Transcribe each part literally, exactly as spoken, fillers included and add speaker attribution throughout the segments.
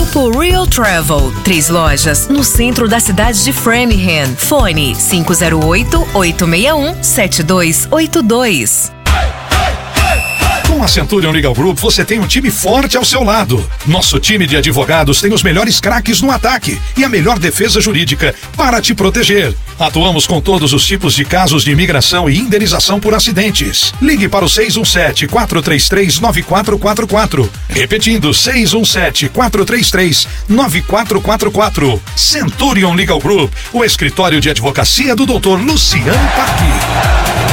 Speaker 1: Grupo Real Travel, três lojas no centro da cidade de Framingham. Fone cinco zero oito, oito seis um, sete dois oito dois.
Speaker 2: Com a Centurion Legal Group, você tem um time forte ao seu lado. Nosso time de advogados tem os melhores craques no ataque e a melhor defesa jurídica para te proteger. Atuamos com todos os tipos de casos de imigração e indenização por acidentes. Ligue para o seis um sete, quatro três três, nove quatro quatro quatro. Repetindo, seis um sete, quatro três três, nove quatro quatro quatro. Centurion Legal Group, o escritório de advocacia do doutor Luciano Parque.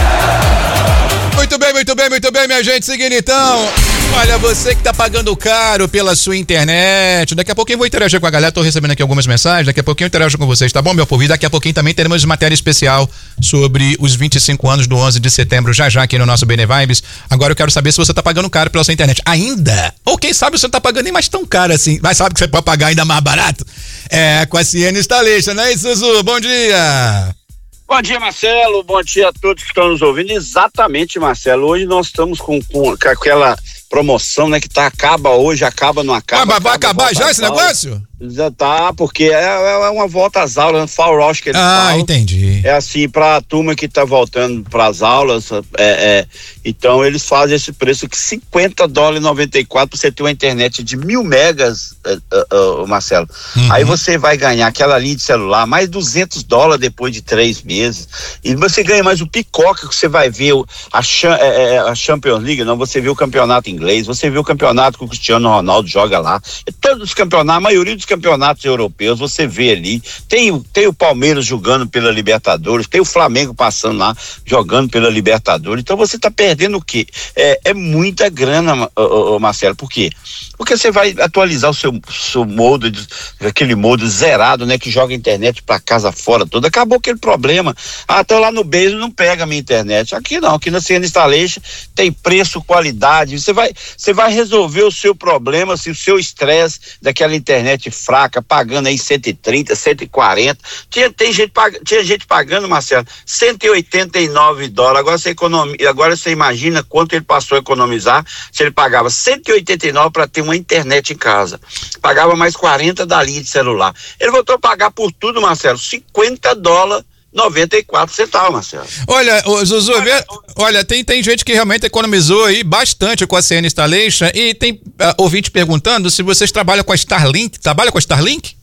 Speaker 3: Muito bem, muito bem, muito bem, minha gente. Seguindo então, olha, você que tá pagando caro pela sua internet, daqui a pouquinho eu vou interagir com a galera, tô recebendo aqui algumas mensagens, daqui a pouquinho eu interajo com vocês, tá bom, meu povo? E daqui a pouquinho também teremos matéria especial sobre os vinte e cinco anos do onze de setembro, já já aqui no nosso Bene Vibes. Agora eu quero saber se você tá pagando caro pela sua internet ainda, ou quem sabe você não tá pagando nem mais tão caro assim, mas sabe que você pode pagar ainda mais barato? É, com a C N Installation, né, Zuzu? Bom dia!
Speaker 4: Bom dia, Marcelo, bom dia a todos que estão nos ouvindo. Exatamente, Marcelo, hoje nós estamos com, com, com aquela promoção, né, que tá, acaba hoje, acaba, não acaba.
Speaker 3: Ah, mas vai
Speaker 4: acaba,
Speaker 3: acabar já esse negócio?
Speaker 4: Já tá, porque é, é uma volta às aulas, fall rush que eles
Speaker 3: Ah,
Speaker 4: falam.
Speaker 3: entendi.
Speaker 4: É assim, pra turma que tá voltando pras aulas, é, é, então eles fazem esse preço que cinquenta dólares e noventa e quatro pra você ter uma internet de mil megas, é, é, é, Marcelo. Uhum. Aí você vai ganhar aquela linha de celular, mais duzentos dólares depois de três meses, e você ganha mais o picoca que você vai ver o, a, é, a Champions League, não, você vê o campeonato inglês, você vê o campeonato que o Cristiano Ronaldo joga lá, todos os campeonatos, a maioria dos campeonatos europeus, você vê ali, tem, tem o Palmeiras jogando pela Libertadores, tem o Flamengo passando lá, jogando pela Libertadores, então você tá perdendo o quê? É, é muita grana, ô, ô, Marcelo, por quê? Porque você vai atualizar o seu, seu modo, aquele modo zerado, né, que joga a internet pra casa fora toda, acabou aquele problema, ah, tô lá no Beijo, não pega a minha internet, aqui não, aqui na C N Installation tem preço, qualidade, você vai, você vai resolver o seu problema, assim, o seu estresse daquela internet fraca, pagando aí cento e trinta, cento e quarenta, tinha, tem gente, tinha gente pagando, Marcelo, cento e oitenta e nove dólares, agora você, economia, agora você imagina quanto ele passou a economizar, se ele pagava cento e oitenta e nove para ter uma internet em casa, pagava mais quarenta da linha de celular, ele voltou a pagar por tudo, Marcelo, cinquenta dólares, noventa e quatro centavos, Marcelo.
Speaker 3: Olha, o Zuzu, olha, olha tem, tem gente que realmente economizou aí bastante com a C N Installation e tem uh, ouvinte perguntando se vocês trabalham com a Starlink. Trabalha com a Starlink?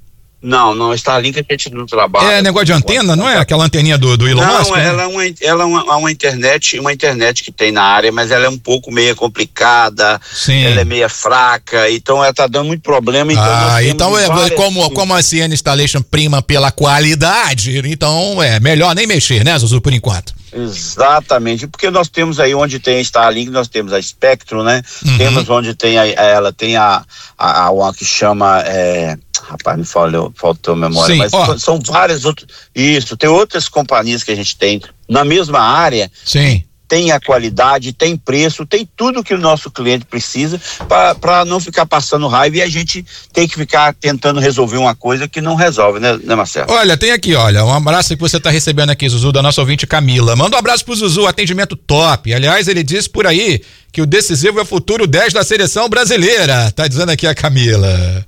Speaker 4: Não, não, Starlink a gente não trabalha.
Speaker 3: É negócio de antena, não é? Aquela anteninha do, do Elon
Speaker 4: não,
Speaker 3: Musk?
Speaker 4: Não, ela, né? é uma, ela é uma, uma internet, uma internet que tem na área, mas ela é um pouco meio complicada, Sim. ela é meio fraca, então ela tá dando muito problema. Então
Speaker 3: ah, então é várias... como, como a C N Installation prima pela qualidade, então é melhor nem mexer, né, Zuzu, por enquanto.
Speaker 4: Exatamente, porque nós temos aí onde tem a Starlink, nós temos a Spectrum, né? Uhum. Temos onde tem a, ela tem a, a, a uma que chama, é, rapaz, me falou, faltou memória,
Speaker 3: Sim,
Speaker 4: mas
Speaker 3: ó.
Speaker 4: são várias outras, isso, tem outras companhias que a gente tem na mesma área.
Speaker 3: Sim.
Speaker 4: Tem a qualidade, tem preço, tem tudo que o nosso cliente precisa para não ficar passando raiva e a gente tem que ficar tentando resolver uma coisa que não resolve, né, né, Marcelo?
Speaker 3: Olha, tem aqui, olha, um abraço que você está recebendo aqui, Zuzu, da nossa ouvinte Camila. Manda um abraço pro Zuzu, atendimento top. Aliás, ele disse por aí que o decisivo é o futuro dez da seleção brasileira. Tá dizendo aqui a Camila.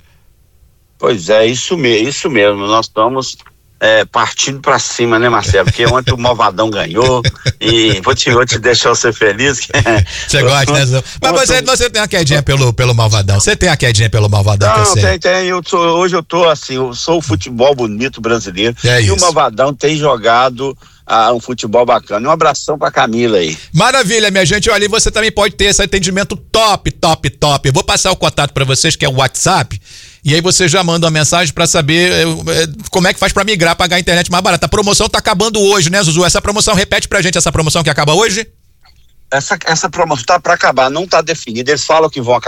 Speaker 4: Pois é, isso mesmo, isso mesmo. Nós estamos É, partindo pra cima, né, Marcelo? Porque ontem o Malvadão ganhou e vou te, vou te deixar você feliz.
Speaker 3: Você gosta, né, Zé? Mas você, você tem uma quedinha pelo, pelo Malvadão, você tem a quedinha pelo Malvadão?
Speaker 4: Não, tem, tem, eu sou, hoje eu tô assim, eu sou o futebol bonito brasileiro
Speaker 3: é
Speaker 4: e
Speaker 3: isso.
Speaker 4: O Malvadão tem jogado ah, um futebol bacana. Um abração pra Camila aí.
Speaker 3: Maravilha, minha gente, olha, e você também pode ter esse atendimento top, top, top. Eu vou passar o contato pra vocês, que é o WhatsApp. E aí você já manda uma mensagem pra saber é, é, como é que faz pra migrar, pagar a internet mais barata. A promoção tá acabando hoje, né, Zuzu? Essa promoção, repete pra gente essa promoção que acaba hoje?
Speaker 4: Essa, essa promoção tá pra acabar, não tá definida. Eles falam que vão acabar.